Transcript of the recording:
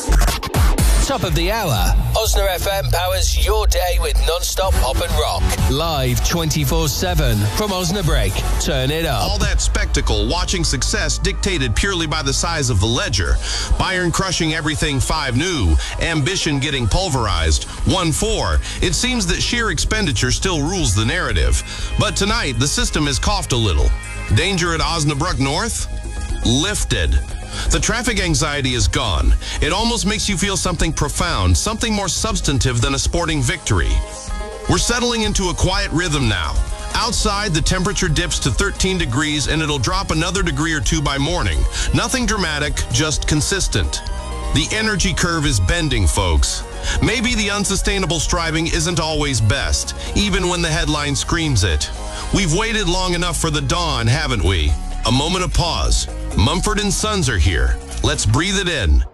Top of the hour. Osna FM powers your day with non-stop pop and rock. Live 24/7 from Osnabrück. Turn it up. All that spectacle, watching success dictated purely by the size of the ledger. Bayern crushing everything 5-0. Ambition getting pulverized 1-4. It seems that sheer expenditure still rules the narrative. But tonight, the system has coughed a little. Danger at Osnabrück North? Lifted. The traffic anxiety is gone. It almost makes you feel something profound, something more substantive than a sporting victory. We're settling into a quiet rhythm now. Outside, the temperature dips to 13 degrees and it'll drop another degree or two by morning. Nothing dramatic, just consistent. The energy curve is bending, folks. Maybe the unsustainable striving isn't always best, even when the headline screams it. We've waited long enough for the dawn, haven't we? A moment of pause. Mumford & Sons are here. Let's breathe it in.